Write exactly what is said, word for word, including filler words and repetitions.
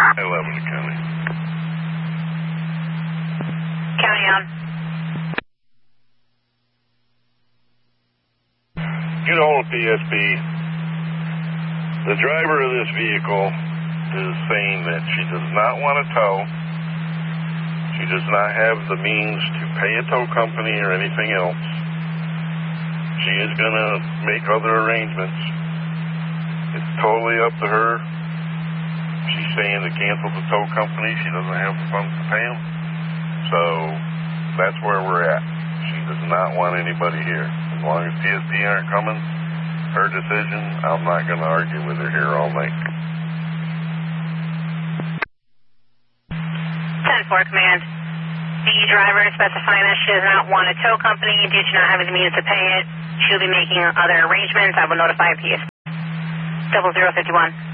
eleven to County. County on. You know, P S B, the driver of this vehicle is saying that she does not want to tow. She does not have the means to pay a tow company or anything else. She is going to make other arrangements. It's totally up to her. She's saying to cancel the tow company. She doesn't have the funds to pay them. So that's where we're at. She does not want anybody here. As long as P S P aren't coming, her decision, I'm not going to argue with her here all night. ten four Command. The driver is specifying that she does not want a tow company due to not having the means to pay it. She'll be making other arrangements. I will notify P S P. Double zero fifty one.